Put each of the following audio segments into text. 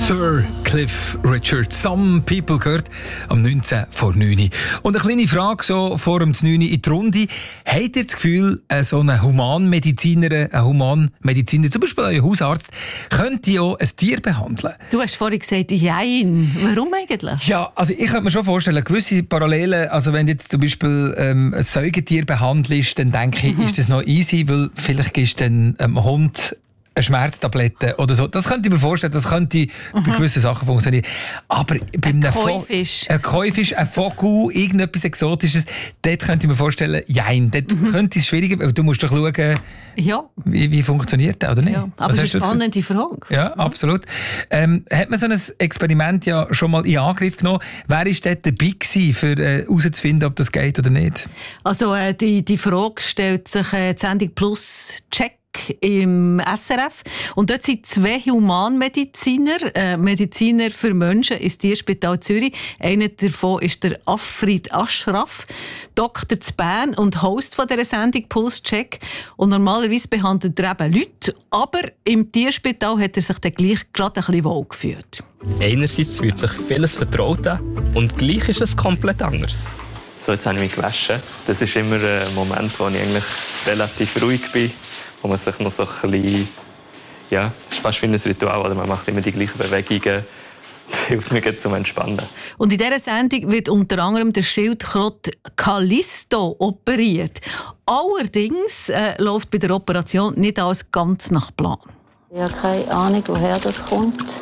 Sir Cliff Richard. Some People gehört am 19 vor 9. Und eine kleine Frage so vor dem 9 in die Runde. Habt ihr das Gefühl, so ein Humanmediziner, zum Beispiel euer Hausarzt, könnte auch ein Tier behandeln? Du hast vorhin gesagt, jein. Warum eigentlich? Ja, also ich könnte mir schon vorstellen, gewisse Parallelen, also wenn du jetzt zum Beispiel ein Säugetier behandelst, dann denke ich, ist das noch easy, weil vielleicht gibst du einem Hund eine Schmerztablette oder so. Das könnte ich mir vorstellen, das könnte bei gewissen Sachen funktionieren. Aber bei einem Keufisch, ein Vogel, irgendetwas Exotisches, dort könnte ich mir vorstellen, jein, dort könnte es schwieriger, weil du musst doch schauen, wie funktioniert das, oder nicht? Ja, aber das ist eine spannende Frage. Ja, absolut. Hat man so ein Experiment ja schon mal in Angriff genommen? Wer war dort dabei gewesen, für herauszufinden, ob das geht oder nicht? Also die Frage stellt sich die Sendung Plus Check im SRF. Und dort sind 2 Humanmediziner, Mediziner für Menschen ins Tierspital Zürich. Einer davon ist der Afrid Ashraf, Doktor zu Bern und Host von dieser Sendung Pulscheck. Und normalerweise behandelt er eben Leute, aber im Tierspital hat er sich dann gleich gerade ein bisschen wohl gefühlt. Einerseits fühlt sich vieles vertraut an und gleich ist es komplett anders. So, jetzt habe ich mich gewaschen. Das ist immer ein Moment, wo ich eigentlich relativ ruhig bin. Wo man sich noch so ein bisschen, ja, es ist fast wie ein Ritual, oder man macht immer die gleichen Bewegungen. Das hilft mir zum Entspannen. Und in dieser Sendung wird unter anderem der Schildkröte Callisto operiert. Allerdings läuft bei der Operation nicht alles ganz nach Plan. Ich habe keine Ahnung, woher das kommt.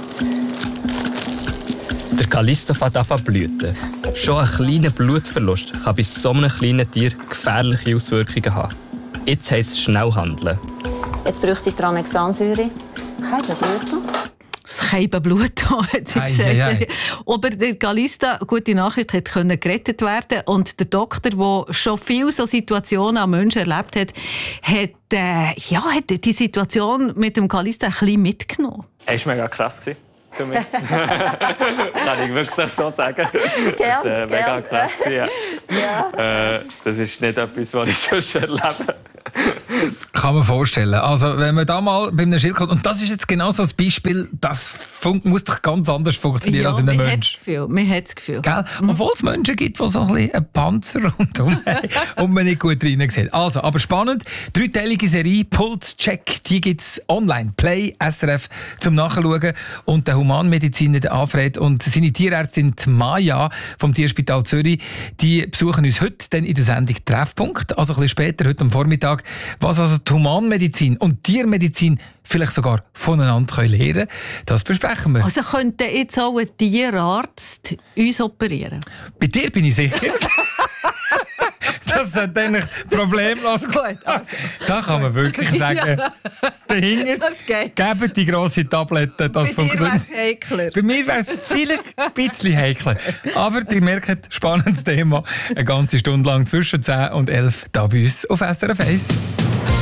Der Callisto fängt an zu blüten. Schon ein kleiner Blutverlust kann bei so einem kleinen Tier gefährliche Auswirkungen haben. Jetzt heisst es schnell handeln. Jetzt bräuchte ich Tranexamsäure. Kein Blut. Das Keibenblut, hat sie gesagt. Aber der Callisto, gute Nachricht, konnte gerettet werden. Und der Doktor, der schon viele so Situationen an Menschen erlebt hat, hat die Situation mit dem Callisto ein bisschen mitgenommen. Es war mega krass für mich. Kann ich wirklich so sagen. Das war mega krass. Ja. Das ist nicht etwas, was ich sonst erlebe. Kann man vorstellen. Also, wenn man da mal bei einem Schildkröte, und das ist jetzt genau so ein Beispiel, das muss doch ganz anders funktionieren als in einem Menschen. Man hat das Gefühl. Gell? Obwohl es Menschen gibt, die so ein bisschen einen Panzer rundherum haben und man nicht gut reinsieht. Also, aber spannend. 3-teilige Serie, Pulscheck, die gibt es online. Play, SRF, zum Nachschauen. Und der Humanmediziner, der Alfred, und seine Tierärztin Maja vom Tierspital Zürich, die besuchen uns heute dann in der Sendung Treffpunkt, also ein bisschen später, heute am Vormittag, was also die Humanmedizin und Tiermedizin vielleicht sogar voneinander lernen können. Das besprechen wir. Also könnte jetzt auch ein Tierarzt uns operieren? Bei dir bin ich sicher. Das sollte eigentlich problemlos gehen. Also. Da kann man wirklich sagen, dahinter geben die grosse Tablette, das funktioniert. Bei mir wäre es vielleicht ein bisschen heikler. Aber ihr merkt, spannendes Thema. Eine ganze Stunde lang zwischen 10 und 11 da bei uns auf SRF 1.